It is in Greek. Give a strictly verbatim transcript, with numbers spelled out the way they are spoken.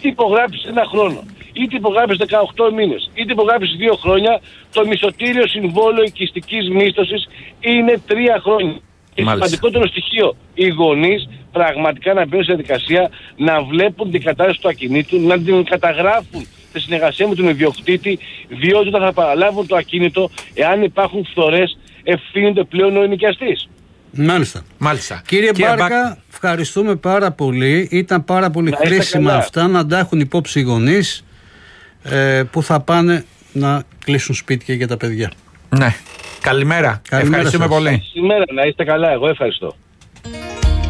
είτε υπογράψεις ένα χρόνο, είτε υπογράψεις δεκαοκτώ μήνες, είτε υπογράψεις δύο χρόνια, το μισθωτήριο συμβόλαιο οικιστικής μίσθωσης είναι τρία χρόνια. Και σημαντικότερο στοιχείο, οι γονείς πραγματικά να μπαίνουν σε διαδικασία να βλέπουν την κατάσταση του ακινήτου, να την καταγράφουν σε συνεργασία με τον ιδιοκτήτη, διότι όταν θα παραλάβουν το ακίνητο, εάν υπάρχουν φθορές, ευθύνεται πλέον ο ενοικιαστής. Μάλιστα. Μάλιστα. Κύριε, Κύριε Μπάρκα, Μπάρκα, ευχαριστούμε πάρα πολύ. Ήταν πάρα πολύ να χρήσιμα αυτά, να τα έχουν υπόψη οι γονείς ε, που θα πάνε να κλείσουν σπίτια για τα παιδιά. Ναι. Καλημέρα. Καλημέρα Ευχαριστούμε σας. πολύ. Σήμερα να είστε καλά, εγώ ευχαριστώ.